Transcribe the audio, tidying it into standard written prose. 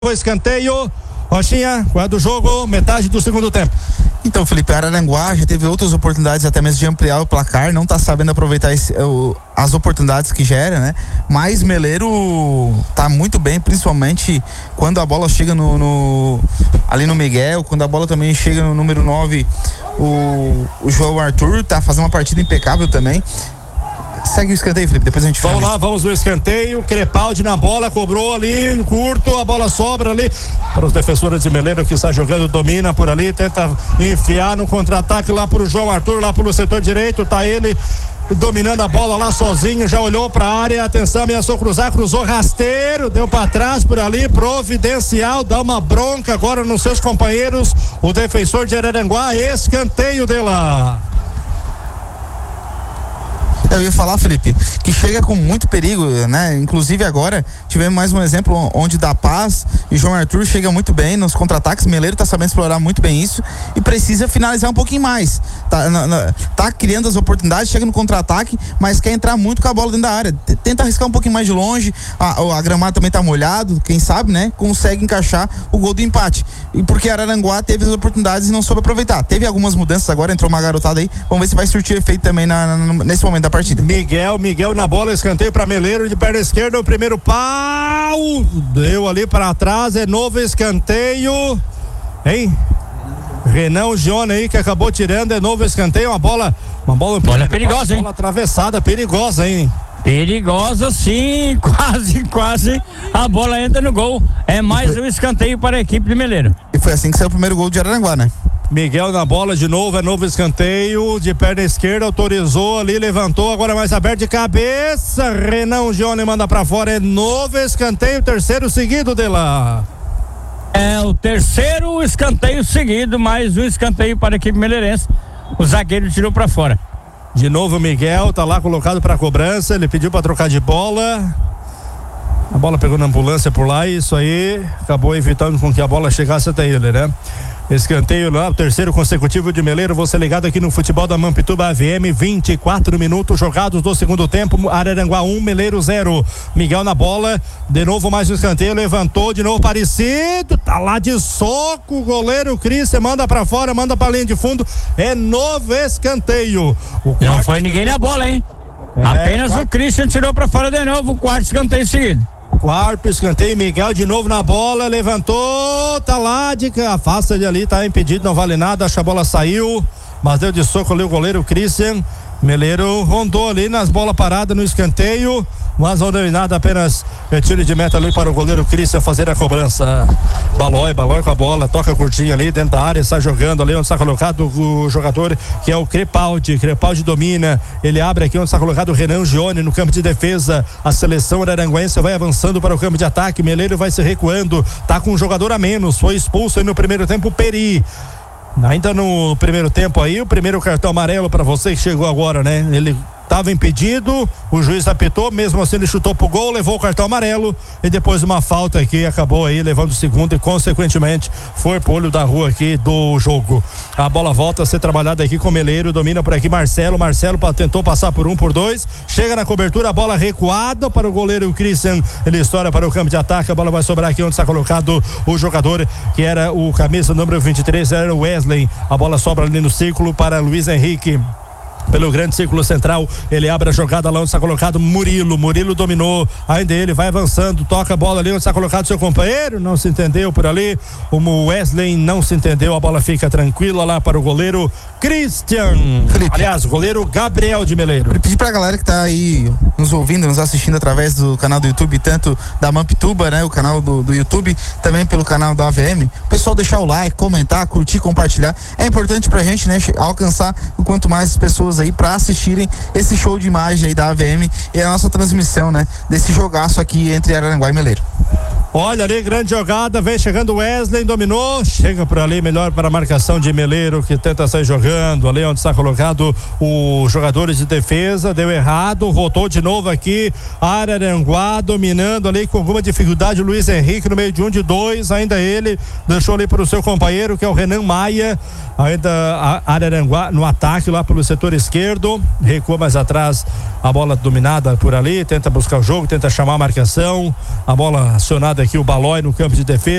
O escanteio. Rochinha, qual é do jogo? Metade do segundo tempo. Então, Felipe, Araranguá já teve outras oportunidades até mesmo de ampliar o placar, não tá sabendo aproveitar as oportunidades que gera, né? Mas Meleiro tá muito bem, principalmente quando a bola chega ali no Miguel, quando a bola também chega no número 9, o João Arthur tá fazendo uma partida impecável também. Segue o escanteio, Felipe, depois a gente fala. Vamos lá, vamos no escanteio. Crepaldi na bola, cobrou ali, curto, a bola sobra ali para os defensores de Meleiro que está jogando, domina por ali, tenta enfiar no contra-ataque lá pro João Arthur, lá pro setor direito, tá ele dominando a bola lá sozinho, já olhou pra área, atenção, ameaçou cruzar, cruzou rasteiro, deu pra trás por ali, providencial, dá uma bronca agora nos seus companheiros, o defensor de Araranguá, escanteio dela. Eu ia falar, Felipe, que chega com muito perigo, né? Inclusive agora tivemos mais um exemplo onde Da Paz e João Arthur chega muito bem nos contra-ataques. Meleiro tá sabendo explorar muito bem isso e precisa finalizar um pouquinho mais. Tá criando as oportunidades, chega no contra-ataque, mas quer entrar muito com a bola dentro da área. Tenta arriscar um pouquinho mais de longe. A gramada também tá molhado, quem sabe, né? Consegue encaixar o gol do empate. E porque Araranguá teve as oportunidades e não soube aproveitar. Teve algumas mudanças agora, entrou uma garotada aí. Vamos ver se vai surtir efeito também nesse momento da partida. Miguel na bola, escanteio para Meleiro de perna esquerda, o primeiro pau, deu ali para trás, é novo escanteio, hein? Renan Gione aí que acabou tirando, é novo escanteio, uma bola perigosa, hein? Bola atravessada, perigosa, hein? Perigosa, sim, quase a bola entra no gol. É mais um escanteio para a equipe de Meleiro. E foi assim que saiu o primeiro gol de Araranguá, né? Miguel na bola de novo, é novo escanteio, de perna esquerda, autorizou ali, levantou, agora mais aberto de cabeça, Renan Gione manda pra fora, é novo escanteio, terceiro seguido dela. É o terceiro escanteio seguido, mais um escanteio para a equipe meleirense, o zagueiro tirou pra fora. De novo o Miguel, tá lá colocado pra cobrança, ele pediu pra trocar de bola, a bola pegou na ambulância por lá e isso aí acabou evitando com que a bola chegasse até ele, né? Escanteio lá, o terceiro consecutivo de Meleiro, você ligado aqui no futebol da Mampituba AVM, 24 minutos jogados do segundo tempo, Araranguá 1, Meleiro 0. Miguel na bola, de novo mais um escanteio, levantou, de novo parecido, tá lá de soco, o goleiro Cristian manda pra fora, manda pra linha de fundo, é novo escanteio. Não foi ninguém na bola, hein? Apenas o Cristian tirou pra fora de novo, o quarto escanteio seguido. Quarto escanteio, Miguel de novo na bola, levantou, tá lá, afasta de ali, tá impedido, não vale nada, acho que a bola saiu, mas deu de soco ali o goleiro Cristian. Meleiro rondou ali nas bolas paradas no escanteio, mas não deu em nada, apenas tiro de meta ali para o goleiro Cristian fazer a cobrança. Balói com a bola, toca curtinho ali dentro da área, está jogando ali onde está colocado o jogador que é o Crepaldi domina, ele abre aqui onde está colocado o Renan Gione no campo de defesa, a seleção araranguense vai avançando para o campo de ataque, Meleiro vai se recuando, tá com um jogador a menos, foi expulso aí no primeiro tempo o Peri. Ainda no primeiro tempo aí, o primeiro cartão amarelo para você que chegou agora, né? Ele estava impedido, o juiz apitou, mesmo assim ele chutou pro gol, levou o cartão amarelo e depois uma falta aqui, acabou aí levando o segundo e consequentemente foi pro olho da rua aqui do jogo. A bola volta a ser trabalhada aqui com o Meleiro, domina por aqui Marcelo tentou passar por 1 por 2, chega na cobertura, a bola recuada para o goleiro Christian, ele estoura para o campo de ataque, a bola vai sobrar aqui onde está colocado o jogador que era o camisa número 23, era o Wesley, a bola sobra ali no círculo para Luiz Henrique. Pelo grande círculo central, ele abre a jogada lá onde está colocado Murilo dominou, ainda ele vai avançando, toca a bola ali onde está colocado seu companheiro, não se entendeu por ali, o Wesley não se entendeu, a bola fica tranquila lá para o goleiro Christian, aliás, o goleiro Gabriel de Meleiro. Pedir pra galera que tá aí nos ouvindo, nos assistindo através do canal do YouTube, tanto da Mampituba, né, o canal do YouTube, também pelo canal da AVM, o pessoal deixar o like, comentar, curtir, compartilhar, é importante pra gente, né, alcançar o quanto mais pessoas aí para assistirem esse show de imagem aí da AVM e a nossa transmissão, né, desse jogaço aqui entre Araranguá e Meleiro. Olha ali, grande jogada, vem chegando o Wesley, dominou, chega por ali, melhor para a marcação de Meleiro, que tenta sair jogando, ali onde está colocado os jogadores de defesa, deu errado, voltou de novo aqui, Araranguá dominando ali com alguma dificuldade, o Luiz Henrique no meio de 1 de 2, ainda ele, deixou ali para o seu companheiro, que é o Renan Maia, ainda Araranguá no ataque lá pelo setor esquerdo, recua mais atrás, a bola dominada por ali, tenta buscar o jogo, tenta chamar a marcação, a bola acionada aqui o Balói no campo de defesa.